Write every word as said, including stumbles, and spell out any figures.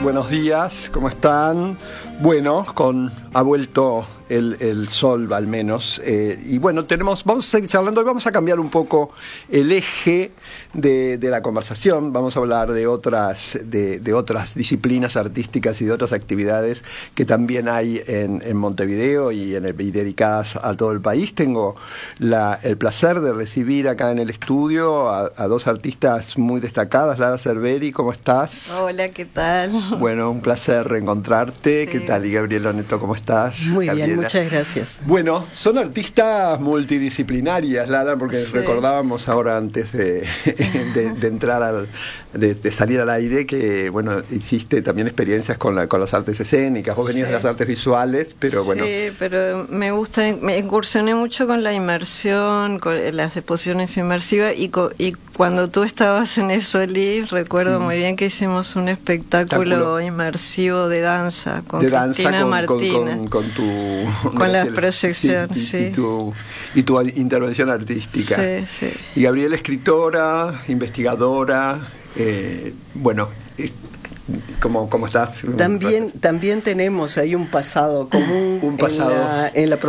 buenos días, ¿cómo están? Bueno, con ha vuelto el, el sol al menos, eh, y bueno, tenemos, vamos a seguir charlando y vamos a cambiar un poco el eje de, de la conversación. Vamos a hablar de otras, de, de otras disciplinas artísticas y de otras actividades que también hay en, en Montevideo y, en el, y dedicadas a todo el país. Tengo la, el placer de recibir acá en el estudio a, a dos artistas muy destacadas. Lara Cerveri, ¿cómo estás? Hola, ¿qué tal? Bueno, un placer reencontrarte. Sí. ¿Qué tal? Y Gabriela Neto, ¿cómo estás? Muy Gabriela. bien, muchas gracias. Bueno, son artistas multidisciplinarias, Lara, porque Sí. recordábamos ahora antes de, de, de entrar al, de, de salir al aire que, bueno, hiciste también experiencias con, la, con las artes escénicas. Vos venías Sí. de las artes visuales, pero bueno. Sí, pero me gusta, me incursioné mucho con la inmersión, con las exposiciones inmersivas, y, co, y cuando tú estabas en el Solí, recuerdo Sí. muy bien que hicimos un espectáculo, Espectáculo. inmersivo de danza con de danza Cristina con, Martínez. con, con, con tu Con las Graciela. proyecciones, Sí, y, sí. y, tu, y tu intervención artística. Sí, sí. Y Gabriela, escritora, investigadora, eh, bueno, es, ¿cómo, cómo estás? También, también tenemos ahí un pasado común Un pasado. en la, en la